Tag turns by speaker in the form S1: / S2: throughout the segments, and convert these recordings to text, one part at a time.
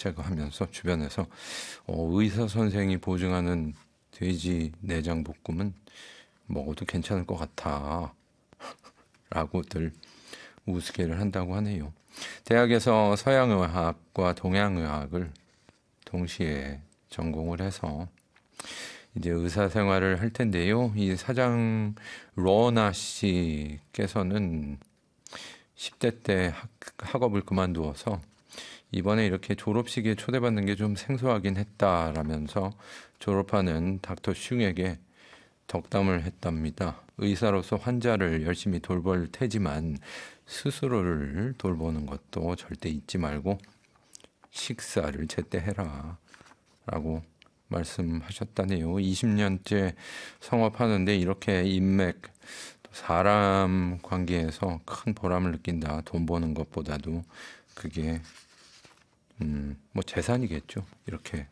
S1: 제거하면서 주변에서 의사 선생이 보증하는 돼지 내장 볶음은 먹어도 괜찮을 것 같아 라고들 우스개를 한다고 하네요. 대학에서 서양의학과 동양의학을 동시에 전공을 해서 이제 의사 생활을 할 텐데요. 이 사장 로나 씨께서는 10대 때 학업을 그만두어서 이번에 이렇게 졸업식에 초대받는 게 좀 생소하긴 했다라면서 졸업하는 닥터 슝에게 덕담을 했답니다. 의사로서 환자를 열심히 돌볼 테지만 스스로를 돌보는 것도 절대 잊지 말고 식사를 제때 해라 라고 말씀하셨다네요. 20년째 성업하는데 이렇게 인맥, 사람 관계에서 큰 보람을 느낀다. 돈 버는 것보다도 그게 뭐 재산이겠죠. 이렇게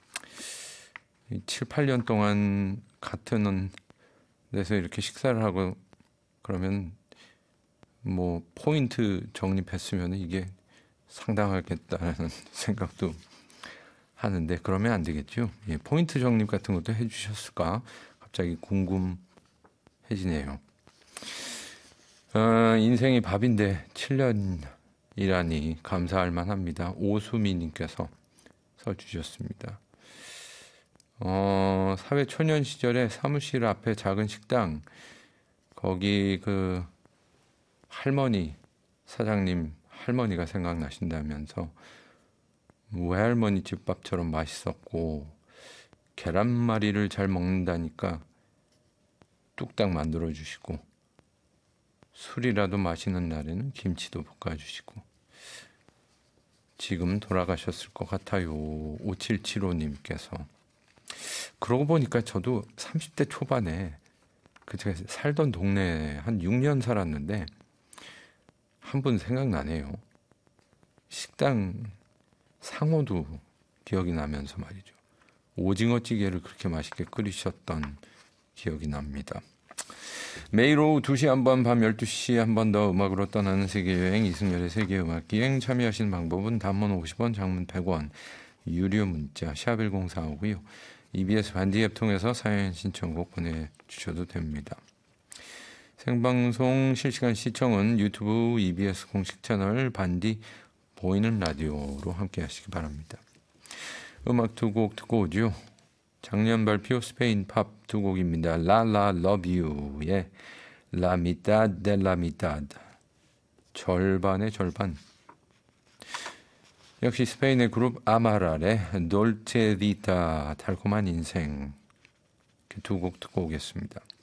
S1: 7, 8년 동안 같은 데서 이렇게 식사를 하고 그러면 뭐 포인트 적립했으면 이게 상당하겠다는 생각도 하는데 그러면 안 되겠죠. 예, 포인트 적립 같은 것도 해주셨을까? 갑자기 궁금해지네요. 인생이 밥인데 7년이라니 감사할 만합니다. 오수미님께서 써주셨습니다. 사회 초년 시절에 사무실 앞에 작은 식당 거기 그 할머니 사장님 할머니가 생각나신다면서 외할머니 집밥처럼 맛있었고 계란말이를 잘 먹는다니까 뚝딱 만들어주시고 술이라도 마시는 날에는 김치도 볶아주시고 지금 돌아가셨을 것 같아요. 5775님께서 그러고 보니까 저도 30대 초반에 제가 살던 동네에 한 6년 살았는데 한 분 생각나네요. 식당 상호도 기억이 나면서 말이죠. 오징어찌개를 그렇게 맛있게 끓이셨던 기억이 납니다. 매일 오후 2시 한 번, 밤 12시 한 번 더 음악으로 떠나는 세계여행 이승열의 세계음악기행 참여하시는 방법은 단문 50원, 장문 100원, 유료 문자 샵1045고요. EBS 반디 앱 통해서 사연 신청곡 보내주셔도 됩니다. 생방송 실시간 시청은 유튜브 EBS 공식 채널 반디 보이는 라디오로 함께 하시기 바랍니다. 음악 두 곡 듣고 오죠. 작년 발표 스페인 팝 두 곡입니다. 라라 러브 유의 La mitad de la mitad 절반의 절반. 역시 스페인의 그룹 아마랄의 돌체 비타 달콤한 인생 두 곡 듣고 오겠습니다.